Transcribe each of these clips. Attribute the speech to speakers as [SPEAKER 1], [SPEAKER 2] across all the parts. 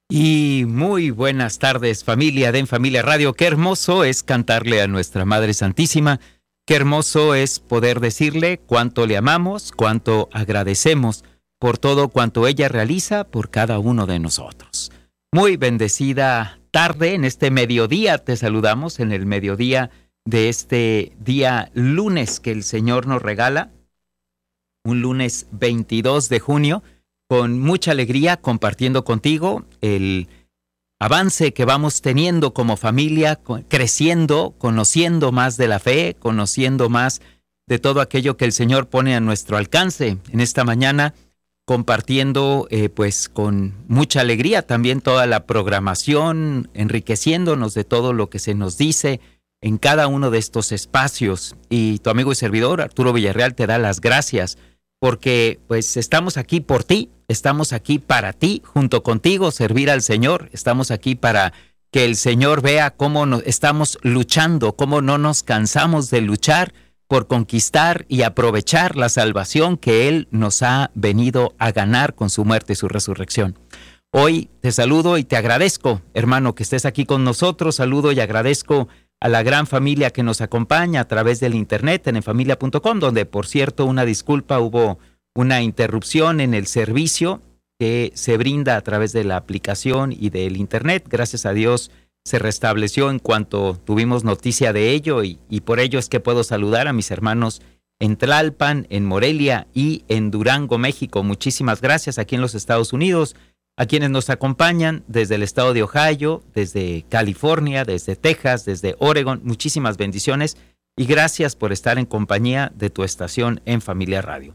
[SPEAKER 1] Y muy buenas tardes, familia de En Familia Radio. Qué hermoso es cantarle a nuestra Madre Santísima. Qué hermoso es poder decirle cuánto le amamos, cuánto agradecemos por todo cuanto ella realiza por cada uno de nosotros. Muy bendecida tarde, en este mediodía te saludamos, en el mediodía de este día lunes que el Señor nos regala, un lunes 22 de junio, con mucha alegría compartiendo contigo el avance que vamos teniendo como familia, creciendo, conociendo más de la fe, conociendo más de todo aquello que el Señor pone a nuestro alcance. En esta mañana compartiendo pues con mucha alegría también toda la programación, enriqueciéndonos de todo lo que se nos dice en cada uno de estos espacios. Y tu amigo y servidor Arturo Villarreal te da las gracias porque pues estamos aquí por ti, estamos aquí para ti, junto contigo, servir al Señor. Estamos aquí para que el Señor vea cómo estamos luchando, cómo no nos cansamos de luchar por conquistar y aprovechar la salvación que Él nos ha venido a ganar con su muerte y su resurrección. Hoy te saludo y te agradezco, hermano, que estés aquí con nosotros. Saludo y agradezco a la gran familia que nos acompaña a través del internet en enfamilia.com, donde, por cierto, una disculpa, hubo una interrupción en el servicio que se brinda a través de la aplicación y del internet. Gracias a Dios se restableció en cuanto tuvimos noticia de ello y por ello es que puedo saludar a mis hermanos en Tlalpan, en Morelia y en Durango, México. Muchísimas gracias aquí en los Estados Unidos, a quienes nos acompañan desde el estado de Ohio, desde California, desde Texas, desde Oregon. Muchísimas bendiciones y gracias por estar en compañía de tu estación En Familia Radio.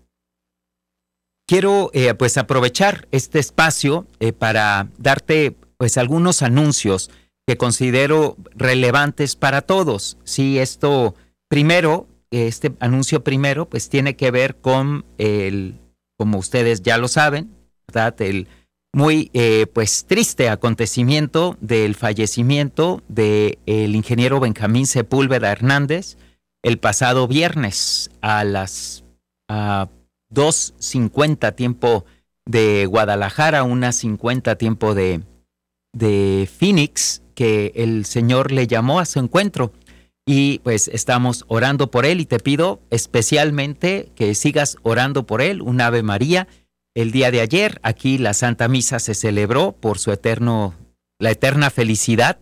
[SPEAKER 1] Quiero pues aprovechar este espacio para darte pues algunos anuncios que considero relevantes para todos. Sí, esto primero, este anuncio primero pues tiene que ver con como ustedes ya lo saben, ¿verdad? El muy pues triste acontecimiento del fallecimiento del ingeniero Benjamín Sepúlveda Hernández el pasado viernes a las 2:50 tiempo de Guadalajara, 1:50 tiempo de Phoenix, que el Señor le llamó a su encuentro. Y pues estamos orando por él y te pido especialmente que sigas orando por él, un Ave María. El día de ayer aquí la Santa Misa se celebró por la eterna felicidad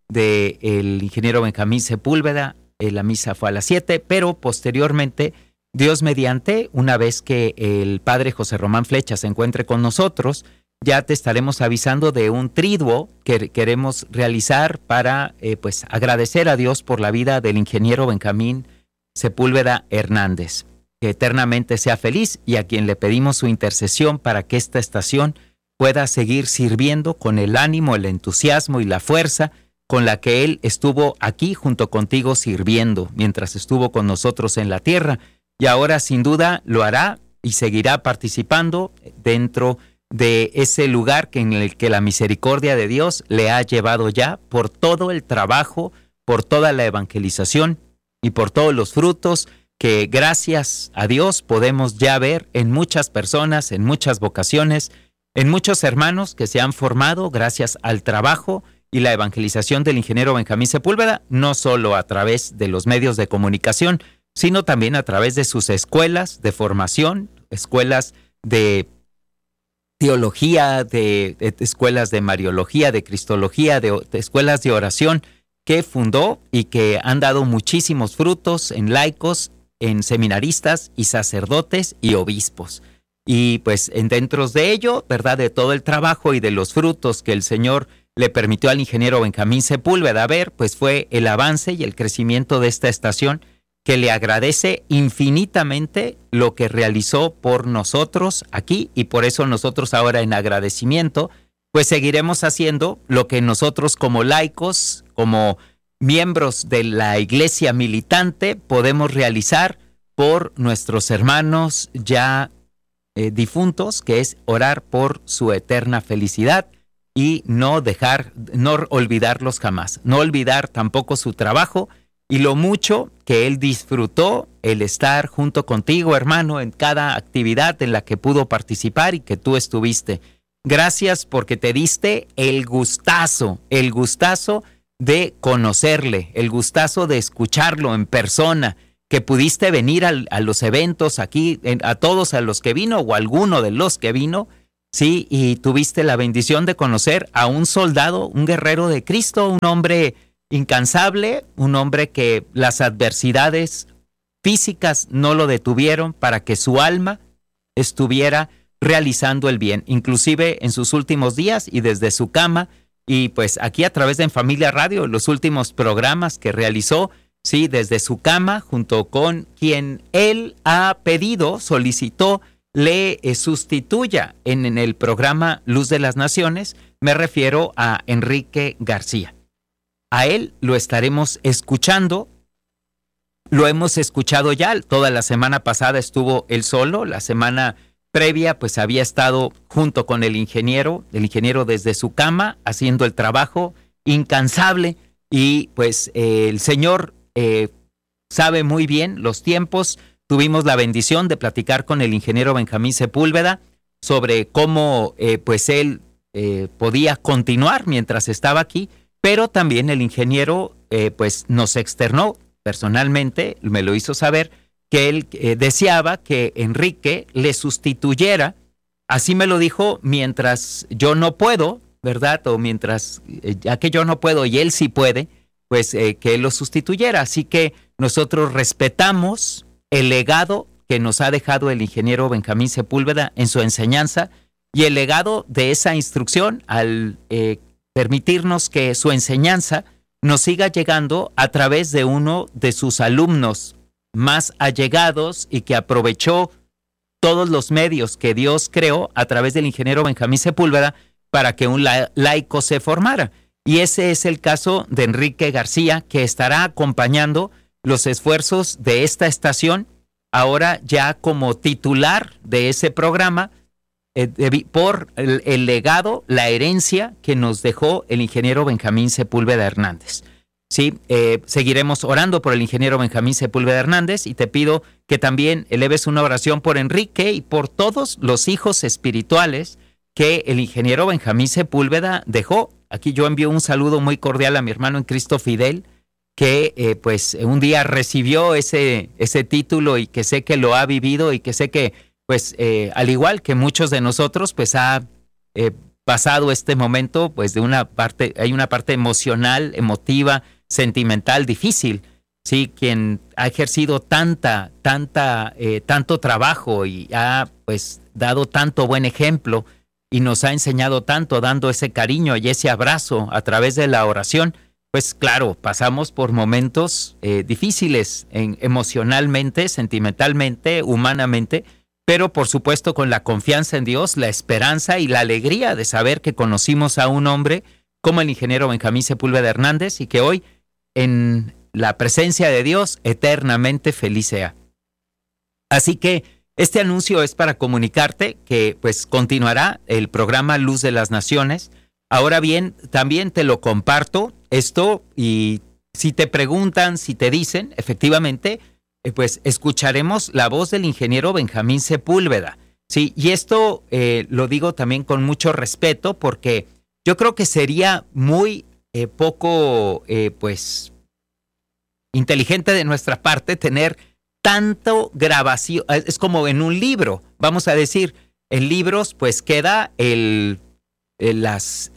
[SPEAKER 1] del ingeniero Benjamín Sepúlveda. La misa fue a las 7, pero posteriormente, Dios mediante, una vez que el padre José Román Flecha se encuentre con nosotros, ya te estaremos avisando de un triduo que queremos realizar para pues agradecer a Dios por la vida del ingeniero Benjamín Sepúlveda Hernández. Que eternamente sea feliz y a quien le pedimos su intercesión para que esta estación pueda seguir sirviendo con el ánimo, el entusiasmo y la fuerza con la que él estuvo aquí junto contigo sirviendo mientras estuvo con nosotros en la tierra y ahora sin duda lo hará y seguirá participando dentro de ese lugar en el que la misericordia de Dios le ha llevado ya por todo el trabajo, por toda la evangelización y por todos los frutos que gracias a Dios podemos ya ver en muchas personas, en muchas vocaciones, en muchos hermanos que se han formado gracias al trabajo y la evangelización del ingeniero Benjamín Sepúlveda, no solo a través de los medios de comunicación, sino también a través de sus escuelas de formación, escuelas de teología, de escuelas de mariología, de cristología, de escuelas de oración que fundó y que han dado muchísimos frutos en laicos, en seminaristas y sacerdotes y obispos. Y pues dentro de ello, ¿verdad? De todo el trabajo y de los frutos que el Señor le permitió al ingeniero Benjamín Sepúlveda ver, pues fue el avance y el crecimiento de esta estación que le agradece infinitamente lo que realizó por nosotros aquí y por eso nosotros ahora en agradecimiento, pues seguiremos haciendo lo que nosotros como laicos, como miembros de la iglesia militante podemos realizar por nuestros hermanos ya difuntos, que es orar por su eterna felicidad y no olvidarlos jamás, no olvidar tampoco su trabajo y lo mucho que él disfrutó el estar junto contigo, hermano, en cada actividad en la que pudo participar y que tú estuviste. Gracias porque te diste el gustazo de conocerle, el gustazo de escucharlo en persona, que pudiste venir a los eventos aquí, a todos a los que vino o alguno de los que vino, sí, y tuviste la bendición de conocer a un soldado, un guerrero de Cristo, un hombre incansable, un hombre que las adversidades físicas no lo detuvieron para que su alma estuviera realizando el bien, inclusive en sus últimos días y desde su cama, y pues aquí a través de En Familia Radio, los últimos programas que realizó, sí, desde su cama, junto con quien él ha pedido, solicitó, le sustituya en el programa Luz de las Naciones. Me refiero a Enrique García. A él lo estaremos escuchando. Lo hemos escuchado ya, toda la semana pasada estuvo él solo, la semana previa pues había estado junto con el ingeniero desde su cama, haciendo el trabajo incansable, y pues el Señor sabe muy bien los tiempos. Tuvimos la bendición de platicar con el ingeniero Benjamín Sepúlveda sobre cómo pues él podía continuar mientras estaba aquí, pero también el ingeniero pues nos externó personalmente, me lo hizo saber, que él deseaba que Enrique le sustituyera. Así me lo dijo: mientras yo no puedo, ¿verdad? O mientras, ya que yo no puedo y él sí puede, pues que él lo sustituyera. Así que nosotros respetamos el legado que nos ha dejado el ingeniero Benjamín Sepúlveda en su enseñanza, y el legado de esa instrucción al permitirnos que su enseñanza nos siga llegando a través de uno de sus alumnos más allegados, y que aprovechó todos los medios que Dios creó a través del ingeniero Benjamín Sepúlveda para que un laico se formara. Y ese es el caso de Enrique García, que estará acompañando los esfuerzos de esta estación, ahora ya como titular de ese programa, por el legado, la herencia que nos dejó el ingeniero Benjamín Sepúlveda Hernández. Sí, seguiremos orando por el ingeniero Benjamín Sepúlveda Hernández, y te pido que también eleves una oración por Enrique y por todos los hijos espirituales que el ingeniero Benjamín Sepúlveda dejó. Aquí yo envío un saludo muy cordial a mi hermano en Cristo Fidel, que pues un día recibió ese título, y que sé que lo ha vivido, y que sé que pues al igual que muchos de nosotros pues ha pasado este momento, pues de una parte, hay una parte emocional, emotiva, sentimental, difícil, sí, quien ha ejercido tanto trabajo y ha pues dado tanto buen ejemplo y nos ha enseñado tanto, dando ese cariño y ese abrazo a través de la oración. Pues claro, pasamos por momentos difíciles emocionalmente, sentimentalmente, humanamente, pero por supuesto con la confianza en Dios, la esperanza y la alegría de saber que conocimos a un hombre como el ingeniero Benjamín Sepúlveda Hernández, y que hoy en la presencia de Dios eternamente feliz sea. Así que este anuncio es para comunicarte que pues continuará el programa Luz de las Naciones. Ahora bien, también te lo comparto esto, y si te preguntan, si te dicen, efectivamente, pues escucharemos la voz del ingeniero Benjamín Sepúlveda. Sí, y esto lo digo también con mucho respeto, porque yo creo que sería muy poco pues inteligente de nuestra parte tener tanto grabación. Es como en un libro, vamos a decir, en libros pues queda las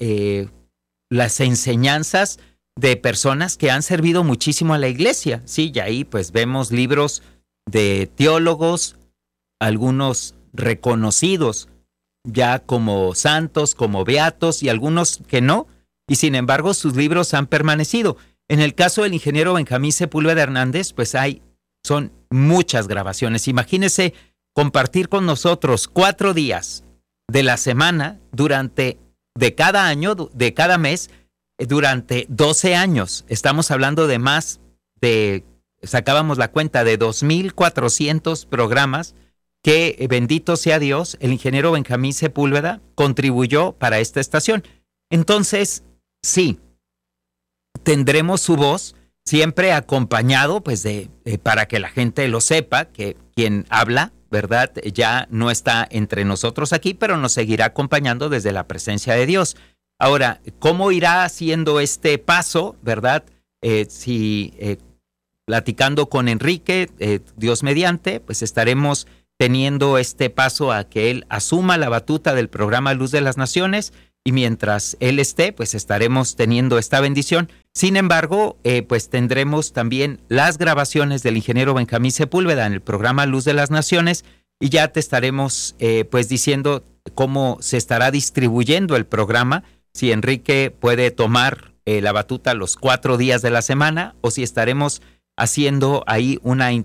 [SPEAKER 1] enseñanzas de personas que han servido muchísimo a la iglesia, sí, y ahí pues vemos libros de teólogos, algunos reconocidos ya como santos, como beatos, y algunos que no, y sin embargo sus libros han permanecido. En el caso del ingeniero Benjamín Sepúlveda Hernández, pues son muchas grabaciones. Imagínese compartir con nosotros 4 días de la semana de cada año, de cada mes, durante 12 años. Estamos hablando de sacábamos la cuenta de 2,400 programas que, bendito sea Dios, el ingeniero Benjamín Sepúlveda contribuyó para esta estación. Entonces, sí, tendremos su voz siempre acompañado, pues para que la gente lo sepa, que quien habla ¿verdad? Ya no está entre nosotros aquí, pero nos seguirá acompañando desde la presencia de Dios. Ahora, ¿cómo irá haciendo este paso, verdad? Si platicando con Enrique, Dios mediante, pues estaremos teniendo este paso a que él asuma la batuta del programa Luz de las Naciones, y mientras él esté, pues estaremos teniendo esta bendición. Sin embargo, pues tendremos también las grabaciones del ingeniero Benjamín Sepúlveda en el programa Luz de las Naciones, y ya te estaremos pues diciendo cómo se estará distribuyendo el programa, si Enrique puede tomar la batuta los 4 días de la semana, o si estaremos haciendo ahí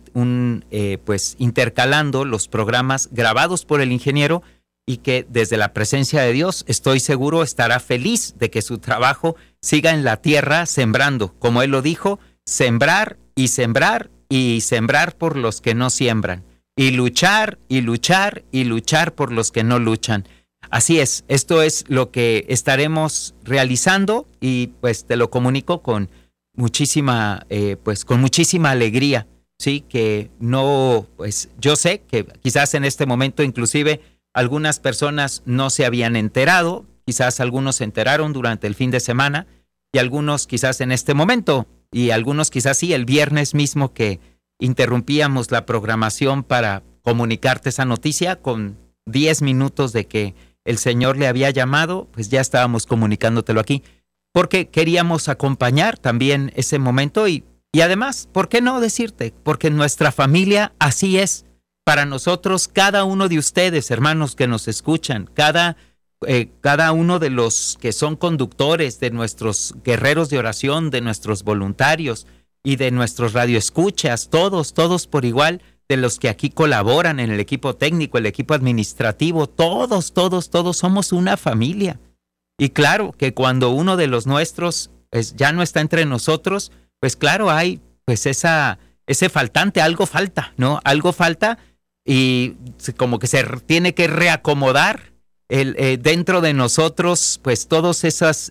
[SPEAKER 1] pues intercalando los programas grabados por el ingeniero, y que desde la presencia de Dios, estoy seguro, estará feliz de que su trabajo siga en la tierra sembrando, como él lo dijo, sembrar y sembrar y sembrar por los que no siembran, y luchar y luchar y luchar por los que no luchan. Así es, esto es lo que estaremos realizando, y pues te lo comunico con muchísima alegría, sí, que no, pues yo sé que quizás en este momento inclusive algunas personas no se habían enterado, quizás algunos se enteraron durante el fin de semana, y algunos quizás en este momento, y algunos quizás sí el viernes mismo que interrumpíamos la programación para comunicarte esa noticia, con 10 minutos de que el Señor le había llamado, pues ya estábamos comunicándotelo aquí, porque queríamos acompañar también ese momento, y además, ¿por qué no decirte? Porque nuestra familia así es. Para nosotros, cada uno de ustedes, hermanos que nos escuchan, cada uno de los que son conductores, de nuestros guerreros de oración, de nuestros voluntarios y de nuestros radioescuchas, todos por igual, de los que aquí colaboran en el equipo técnico, el equipo administrativo, todos somos una familia. Y claro que cuando uno de los nuestros pues, ya no está entre nosotros, pues claro, hay pues ese faltante, algo falta, ¿no? Algo falta, y como que se tiene que reacomodar dentro de nosotros, pues todas esas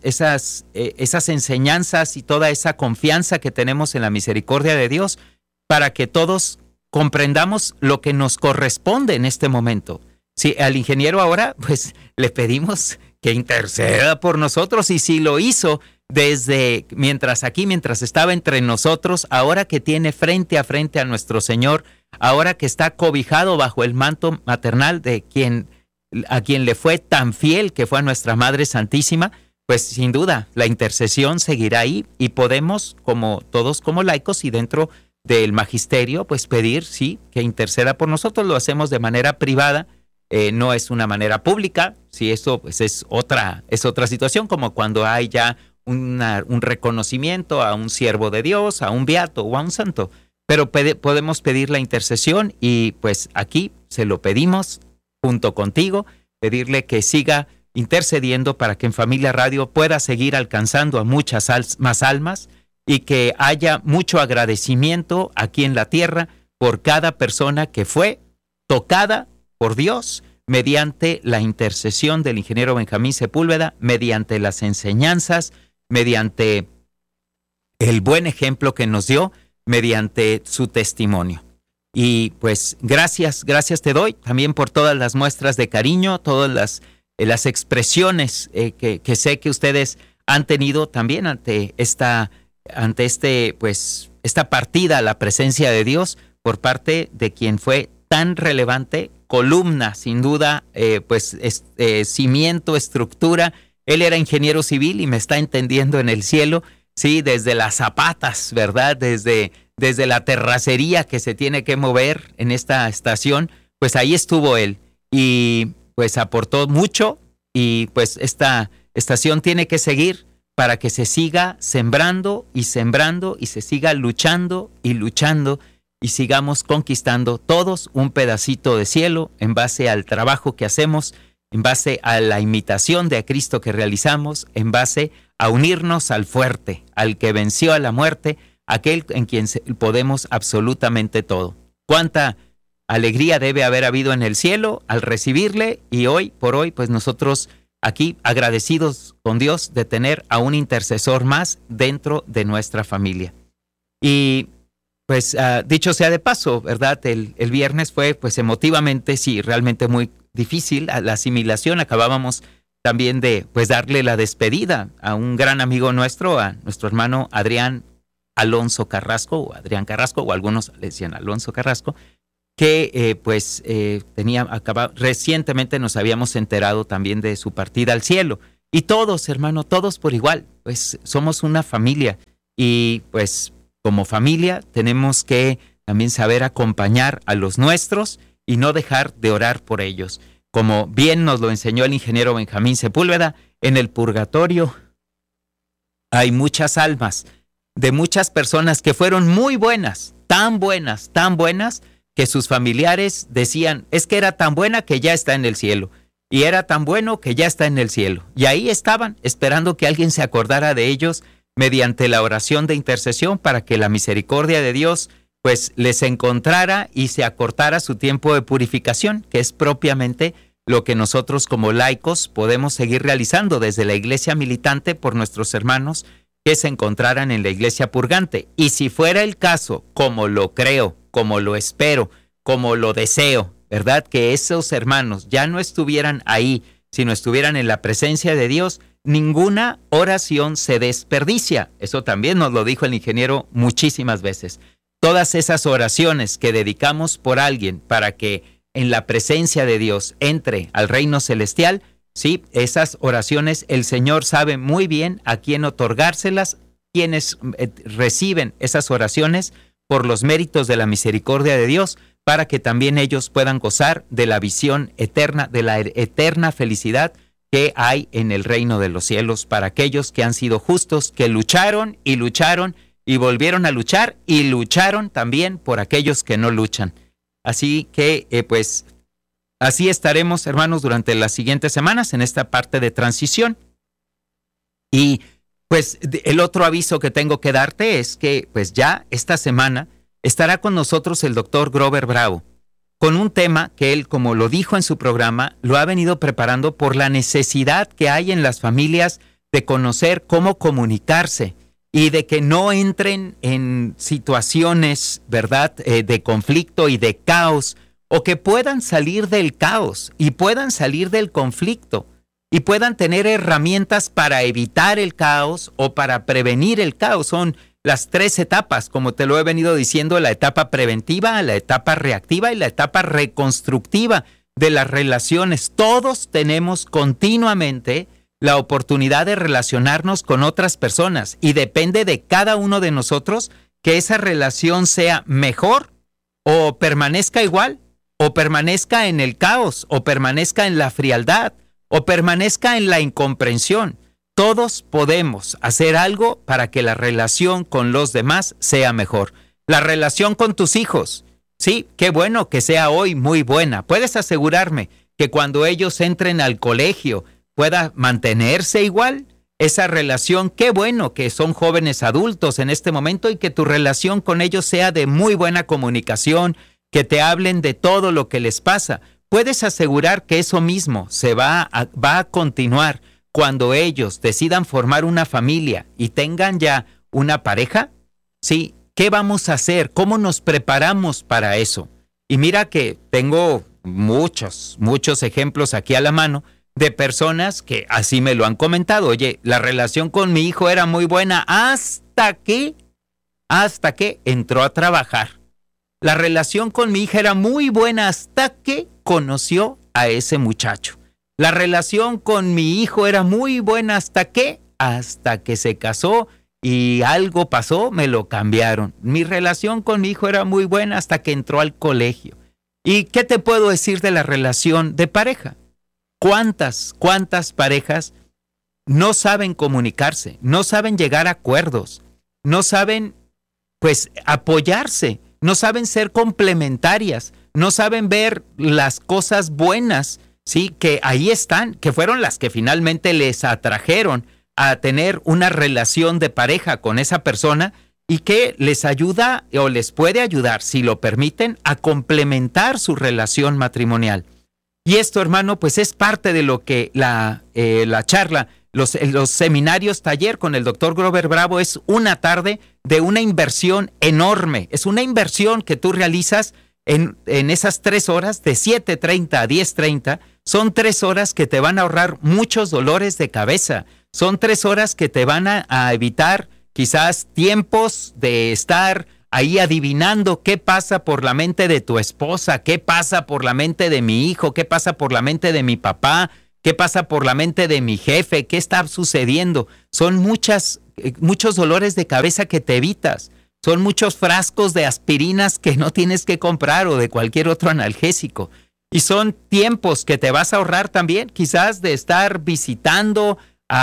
[SPEAKER 1] enseñanzas y toda esa confianza que tenemos en la misericordia de Dios, para que todos comprendamos lo que nos corresponde en este momento. Sí, al ingeniero ahora, pues le pedimos que interceda por nosotros, y si lo hizo mientras estaba entre nosotros, ahora que tiene frente a frente a nuestro Señor, ahora que está cobijado bajo el manto maternal de a quien le fue tan fiel, que fue a nuestra Madre Santísima, pues sin duda la intercesión seguirá ahí, y podemos, como todos como laicos y dentro del magisterio, pues pedir, sí, que interceda por nosotros. Lo hacemos de manera privada, no es una manera pública. Sí, eso pues es otra situación, como cuando hay ya un reconocimiento a un siervo de Dios, a un beato o a un santo, pero podemos pedir la intercesión, y pues aquí se lo pedimos junto contigo, pedirle que siga intercediendo para que en Familia Radio pueda seguir alcanzando a muchas más almas, y que haya mucho agradecimiento aquí en la tierra por cada persona que fue tocada por Dios mediante la intercesión del ingeniero Benjamín Sepúlveda, mediante las enseñanzas, mediante el buen ejemplo que nos dio, mediante su testimonio. Y pues gracias te doy también por todas las muestras de cariño, todas las expresiones que sé que ustedes han tenido también ante esta partida a la presencia de Dios por parte de quien fue tan relevante, columna, sin duda, cimiento, estructura. Él era ingeniero civil y me está entendiendo en el cielo, sí, desde las zapatas, ¿verdad? Desde la terracería que se tiene que mover en esta estación, pues ahí estuvo él, y pues aportó mucho, y pues esta estación tiene que seguir para que se siga sembrando y sembrando, y se siga luchando y luchando, y sigamos conquistando todos un pedacito de cielo en base al trabajo que hacemos, en base a la imitación de Cristo que realizamos, en base a unirnos al fuerte, al que venció a la muerte, aquel en quien podemos absolutamente todo. Cuánta alegría debe haber habido en el cielo al recibirle, y hoy por hoy, pues nosotros aquí agradecidos con Dios de tener a un intercesor más dentro de nuestra familia. Y pues dicho sea de paso, ¿verdad? El viernes fue pues emotivamente, sí, realmente muy difícil la asimilación. Acabábamos también de pues darle la despedida a un gran amigo nuestro, a nuestro hermano Adrián Alonso Carrasco, o Adrián Carrasco, o algunos le decían Alonso Carrasco, que recientemente nos habíamos enterado también de su partida al cielo. Y todos, hermano, todos por igual, pues somos una familia y pues como familia tenemos que también saber acompañar a los nuestros y no dejar de orar por ellos. Como bien nos lo enseñó el ingeniero Benjamín Sepúlveda, en el purgatorio hay muchas almas de muchas personas que fueron muy buenas, tan buenas, que sus familiares decían, es que era tan buena que ya está en el cielo, y era tan bueno que ya está en el cielo. Y ahí estaban, esperando que alguien se acordara de ellos mediante la oración de intercesión para que la misericordia de Dios pues les encontrara y se acortara su tiempo de purificación, que es propiamente lo que nosotros como laicos podemos seguir realizando desde la iglesia militante por nuestros hermanos que se encontraran en la iglesia purgante. Y si fuera el caso, como lo creo, como lo espero, como lo deseo, ¿verdad? Que esos hermanos ya no estuvieran ahí, sino estuvieran en la presencia de Dios, ninguna oración se desperdicia. Eso también nos lo dijo el ingeniero muchísimas veces. Todas esas oraciones que dedicamos por alguien para que en la presencia de Dios entre al reino celestial, sí, esas oraciones el Señor sabe muy bien a quién otorgárselas, quienes reciben esas oraciones por los méritos de la misericordia de Dios, para que también ellos puedan gozar de la visión eterna, de la eterna felicidad que hay en el reino de los cielos para aquellos que han sido justos, que lucharon y volvieron a luchar y lucharon también por aquellos que no luchan. Así que, pues, así estaremos, hermanos, durante las siguientes semanas en esta parte de transición. Y, pues, el otro aviso que tengo que darte es que, pues, ya esta semana estará con nosotros el doctor Grover Bravo, con un tema que él, como lo dijo en su programa, lo ha venido preparando por la necesidad que hay en las familias de conocer cómo comunicarse y de que no entren en situaciones, ¿verdad?, de conflicto y de caos, o que puedan salir del caos y puedan salir del conflicto y puedan tener herramientas para evitar el caos o para prevenir el caos. Son las 3 etapas, como te lo he venido diciendo, la etapa preventiva, la etapa reactiva y la etapa reconstructiva de las relaciones. Todos tenemos continuamente la oportunidad de relacionarnos con otras personas y depende de cada uno de nosotros que esa relación sea mejor o permanezca igual o permanezca en el caos o permanezca en la frialdad o permanezca en la incomprensión. Todos podemos hacer algo para que la relación con los demás sea mejor. La relación con tus hijos, sí, qué bueno que sea hoy muy buena. ¿Puedes asegurarme que cuando ellos entren al colegio pueda mantenerse igual? Esa relación, qué bueno que son jóvenes adultos en este momento y que tu relación con ellos sea de muy buena comunicación, que te hablen de todo lo que les pasa. ¿Puedes asegurar que eso mismo va a continuar cuando ellos decidan formar una familia y tengan ya una pareja? Sí, ¿qué vamos a hacer? ¿Cómo nos preparamos para eso? Y mira que tengo muchos ejemplos aquí a la mano de personas que así me lo han comentado. Oye, la relación con mi hijo era muy buena hasta que entró a trabajar. La relación con mi hija era muy buena hasta que conoció a ese muchacho. La relación con mi hijo era muy buena hasta que se casó y algo pasó, me lo cambiaron. Mi relación con mi hijo era muy buena hasta que entró al colegio. ¿Y qué te puedo decir de la relación de pareja? ¿Cuántas parejas no saben comunicarse, no saben llegar a acuerdos, no saben, pues, apoyarse, no saben ser complementarias, no saben ver las cosas buenas, sí, que ahí están, que fueron las que finalmente les atrajeron a tener una relación de pareja con esa persona y que les ayuda o les puede ayudar, si lo permiten, a complementar su relación matrimonial? Y esto, hermano, pues es parte de lo que la charla los seminarios taller con el doctor Grover Bravo es una tarde de una inversión enorme. Es una inversión que tú realizas en esas 3 horas, de 7:30 a 10:30. Son 3 horas que te van a ahorrar muchos dolores de cabeza. Son 3 horas que te van a evitar quizás tiempos de estar ahí adivinando qué pasa por la mente de tu esposa, qué pasa por la mente de mi hijo, qué pasa por la mente de mi papá, qué pasa por la mente de mi jefe, qué está sucediendo. Son muchos dolores de cabeza que te evitas. Son muchos frascos de aspirinas que no tienes que comprar o de cualquier otro analgésico. Y son tiempos que te vas a ahorrar también, quizás de estar visitando,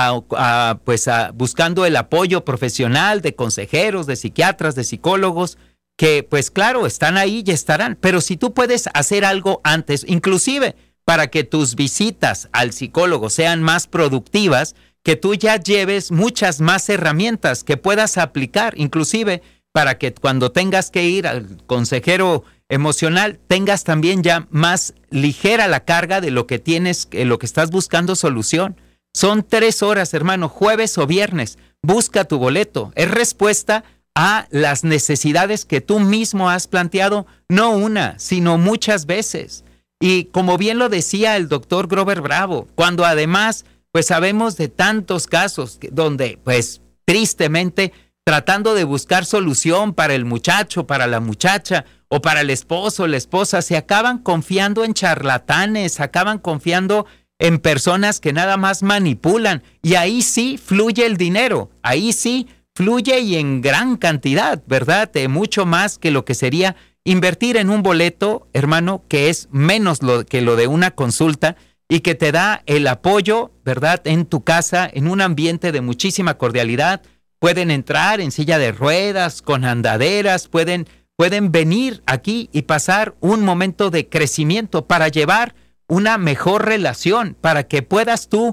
[SPEAKER 1] buscando el apoyo profesional de consejeros, de psiquiatras, de psicólogos, que pues claro, están ahí y estarán. Pero si tú puedes hacer algo antes, inclusive para que tus visitas al psicólogo sean más productivas, que tú ya lleves muchas más herramientas que puedas aplicar, inclusive para que cuando tengas que ir al consejero emocional, tengas también ya más ligera la carga de lo que tienes, lo que estás buscando solución. Son 3 horas, hermano, jueves o viernes. Busca tu boleto. Es respuesta a las necesidades que tú mismo has planteado, no una, sino muchas veces. Y como bien lo decía el doctor Grover Bravo, cuando además, pues sabemos de tantos casos donde, pues tristemente, tratando de buscar solución para el muchacho, para la muchacha, o para el esposo, la esposa, se acaban confiando en charlatanes, acaban confiando en personas que nada más manipulan, y ahí sí fluye el dinero, ahí sí fluye y en gran cantidad, ¿verdad? Mucho más que lo que sería invertir en un boleto, hermano, que es menos que lo de una consulta y que te da el apoyo, ¿verdad? En tu casa, en un ambiente de muchísima cordialidad. Pueden entrar en silla de ruedas, con andaderas, pueden venir aquí y pasar un momento de crecimiento para llevar una mejor relación, para que puedas tú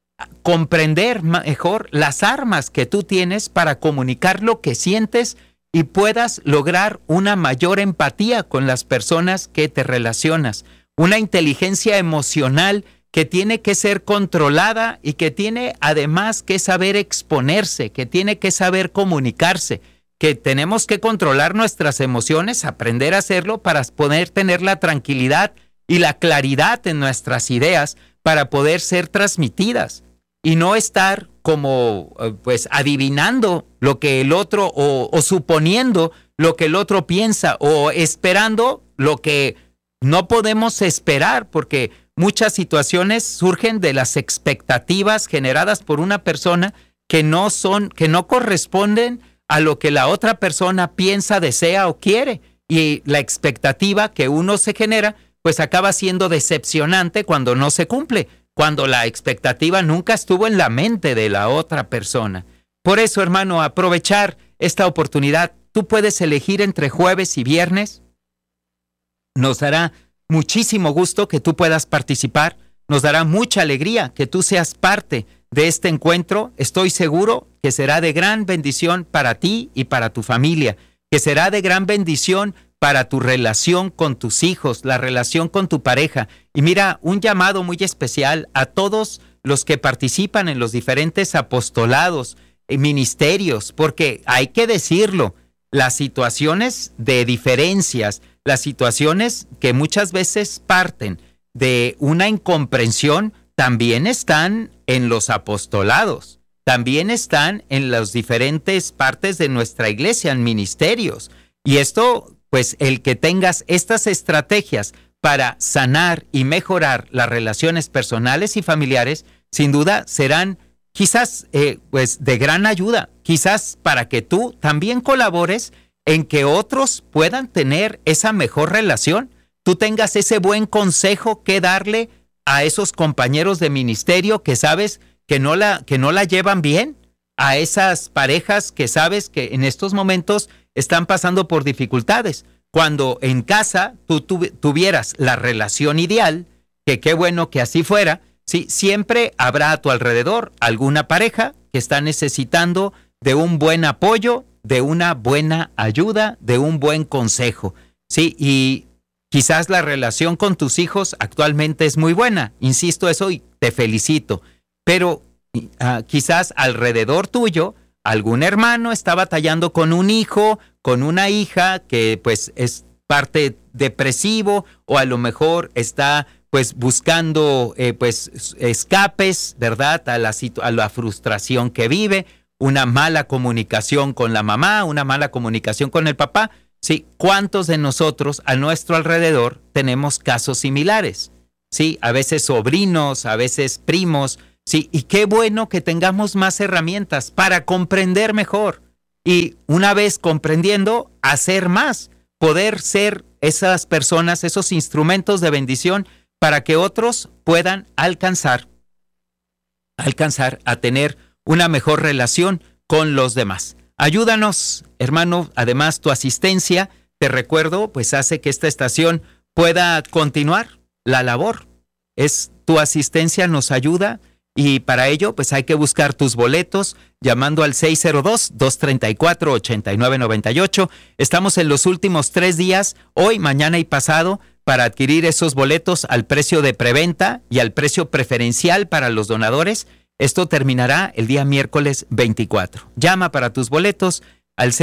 [SPEAKER 1] comprender mejor las armas que tú tienes para comunicar lo que sientes y puedas lograr una mayor empatía con las personas que te relacionas. Una inteligencia emocional que tiene que ser controlada y que tiene además que saber exponerse, que tiene que saber comunicarse, que tenemos que controlar nuestras emociones, aprender a hacerlo para poder tener la tranquilidad y la claridad en nuestras ideas para poder ser transmitidas y no estar como pues adivinando lo que el otro o suponiendo lo que el otro piensa o esperando lo que no podemos esperar, porque muchas situaciones surgen de las expectativas generadas por una persona que no corresponden a lo que la otra persona piensa, desea o quiere, y la expectativa que uno se genera pues acaba siendo decepcionante cuando no se cumple, cuando la expectativa nunca estuvo en la mente de la otra persona. Por eso, hermano, aprovechar esta oportunidad. Tú puedes elegir entre jueves y viernes. Nos dará muchísimo gusto que tú puedas participar. Nos dará mucha alegría que tú seas parte de este encuentro. Estoy seguro que será de gran bendición para ti y para tu familia, que será de gran bendición para tu relación con tus hijos, la relación con tu pareja. Y mira, un llamado muy especial a todos los que participan en los diferentes apostolados, ministerios, porque hay que decirlo, las situaciones de diferencias, las situaciones que muchas veces parten de una incomprensión, también están en los apostolados, también están en las diferentes partes de nuestra iglesia, en ministerios. Y esto, pues el que tengas estas estrategias para sanar y mejorar las relaciones personales y familiares, sin duda serán quizás pues de gran ayuda, quizás para que tú también colabores en que otros puedan tener esa mejor relación, tú tengas ese buen consejo que darle a esos compañeros de ministerio que sabes que no la llevan bien, a esas parejas que sabes que en estos momentos están pasando por dificultades. Cuando en casa tú tuvieras la relación ideal, que qué bueno que así fuera, sí, siempre habrá a tu alrededor alguna pareja que está necesitando de un buen apoyo, de una buena ayuda, de un buen consejo. Sí, y quizás la relación con tus hijos actualmente es muy buena, insisto eso y te felicito, pero quizás alrededor tuyo, algún hermano está batallando con un hijo, con una hija que pues es parte depresivo, o a lo mejor está pues buscando pues escapes, ¿verdad? A la frustración que vive, una mala comunicación con la mamá, una mala comunicación con el papá. Sí, ¿cuántos de nosotros a nuestro alrededor tenemos casos similares? Sí, a veces sobrinos, a veces primos. Sí, y qué bueno que tengamos más herramientas para comprender mejor. Y una vez comprendiendo, hacer más, poder ser esas personas, esos instrumentos de bendición para que otros puedan alcanzar a tener una mejor relación con los demás. Ayúdanos, hermano, además tu asistencia, te recuerdo, pues hace que esta estación pueda continuar la labor. Tu asistencia nos ayuda, y para ello pues hay que buscar tus boletos llamando al 602-234-8998. Estamos en los últimos 3 días, hoy, mañana y pasado, para adquirir esos boletos al precio de preventa y al precio preferencial para los donadores. Esto terminará el día miércoles 24. Llama para tus boletos al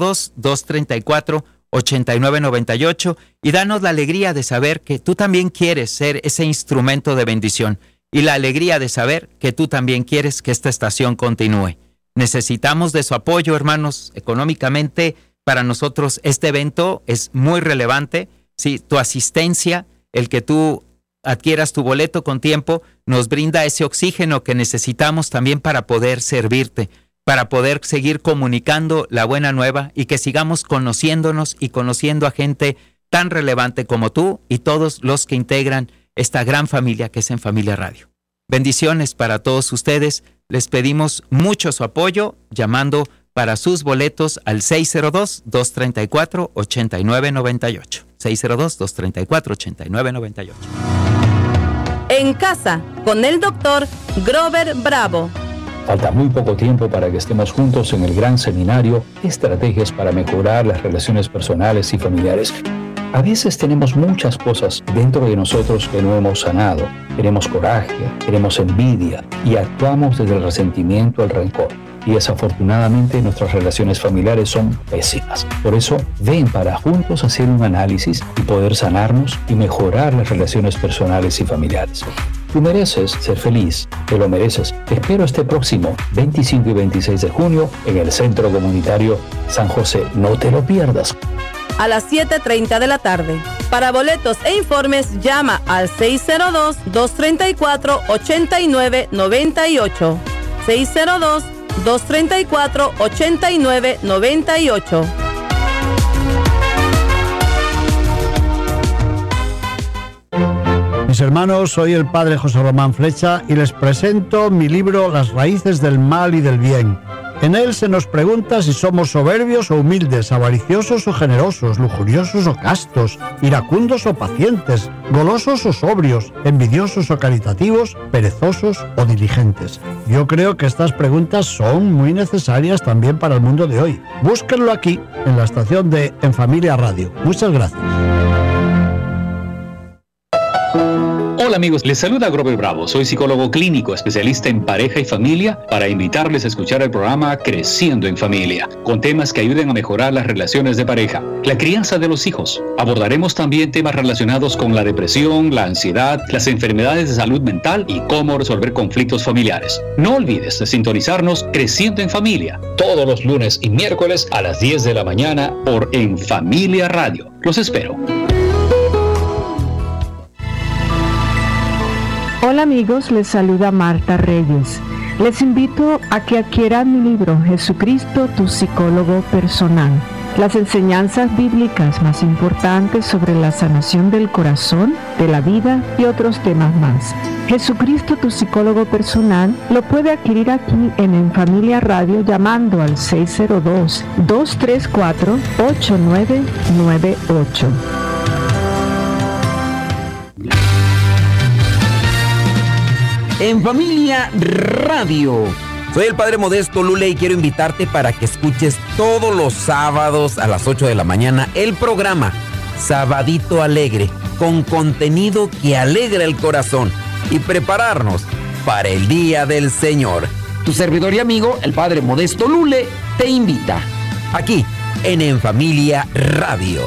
[SPEAKER 1] 602-234-8998 y danos la alegría de saber que tú también quieres ser ese instrumento de bendición, y la alegría de saber que tú también quieres que esta estación continúe. Necesitamos de su apoyo, hermanos. Económicamente, para nosotros este evento es muy relevante. Sí, tu asistencia, el que tú adquieras tu boleto con tiempo, nos brinda ese oxígeno que necesitamos también para poder servirte, para poder seguir comunicando la buena nueva, y que sigamos conociéndonos y conociendo a gente tan relevante como tú y todos los que integran esta gran familia que es En Familia Radio. Bendiciones para todos ustedes. Les pedimos mucho su apoyo llamando para sus boletos al 602-234-8998. 602-234-8998.
[SPEAKER 2] En casa, con el doctor Grover Bravo.
[SPEAKER 3] Falta muy poco tiempo para que estemos juntos en el gran seminario Estrategias para mejorar las relaciones personales y familiares. A veces tenemos muchas cosas dentro de nosotros que no hemos sanado. Tenemos coraje, tenemos envidia y actuamos desde el resentimiento al rencor. Y desafortunadamente nuestras relaciones familiares son pésimas. Por eso, ven para juntos hacer un análisis y poder sanarnos y mejorar las relaciones personales y familiares. Tú mereces ser feliz, te lo mereces. Te espero este próximo 25 y 26 de junio en el Centro Comunitario San José. No te lo pierdas.
[SPEAKER 2] A las 7:30 de la tarde. Para boletos e informes, llama al 602-234-8998. 602-234-8998.
[SPEAKER 4] Mis hermanos, soy el padre José Román Flecha y les presento mi libro Las raíces del mal y del bien. En él se nos pregunta si somos soberbios o humildes, avariciosos o generosos, lujuriosos o castos, iracundos o pacientes, golosos o sobrios, envidiosos o caritativos, perezosos o diligentes. Yo creo que estas preguntas son muy necesarias también para el mundo de hoy. Búsquenlo aquí, en la estación de En Familia Radio. Muchas gracias.
[SPEAKER 5] Hola amigos, les saluda Grover Bravo. Soy psicólogo clínico, especialista en pareja y familia, para invitarles a escuchar el programa Creciendo en Familia, con temas que ayuden a mejorar las relaciones de pareja, la crianza de los hijos. Abordaremos también temas relacionados con la depresión, la ansiedad, las enfermedades de salud mental y cómo resolver conflictos familiares. No olvides de sintonizarnos Creciendo en Familia, todos los lunes y miércoles a las 10 de la mañana por En Familia Radio. Los espero.
[SPEAKER 6] Hola amigos, les saluda Marta Reyes. Les invito a que adquieran mi libro Jesucristo, tu psicólogo personal. Las enseñanzas bíblicas más importantes sobre la sanación del corazón, de la vida y otros temas más. Jesucristo, tu psicólogo personal, lo puede adquirir aquí en Familia Radio llamando al 602-234-8998.
[SPEAKER 7] En Familia Radio. Soy el Padre Modesto Lule y quiero invitarte para que escuches todos los sábados a las 8 de la mañana el programa Sabadito Alegre, con contenido que alegra el corazón, y prepararnos para el Día del Señor. Tu servidor y amigo, el Padre Modesto Lule, te invita aquí en Familia Radio.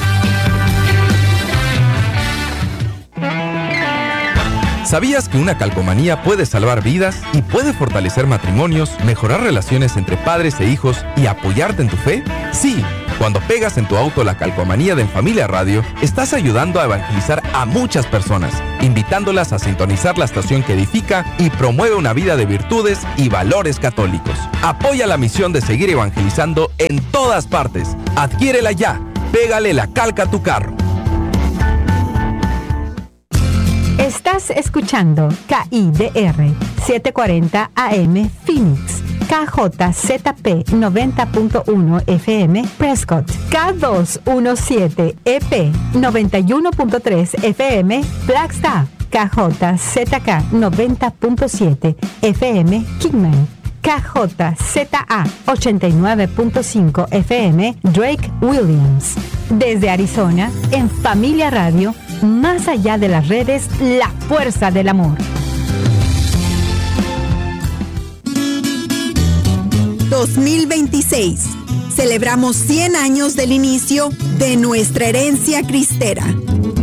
[SPEAKER 8] ¿Sabías que una calcomanía puede salvar vidas y puede fortalecer matrimonios, mejorar relaciones entre padres e hijos y apoyarte en tu fe? Sí, cuando pegas en tu auto la calcomanía de En Familia Radio, estás ayudando a evangelizar a muchas personas, invitándolas a sintonizar la estación que edifica y promueve una vida de virtudes y valores católicos. Apoya la misión de seguir evangelizando en todas partes. Adquiérela ya. Pégale la calca a tu carro.
[SPEAKER 9] Estás escuchando KIDR 740 AM Phoenix, KJZP 90.1 FM Prescott, K217 EP 91.3 FM Flagstaff, KJZK 90.7 FM Kingman, KJZA 89.5 FM Drake Williams. Desde Arizona, en Familia Radio, más allá de las redes, la fuerza del amor.
[SPEAKER 10] 2026. Celebramos 100 años del inicio de nuestra herencia cristera.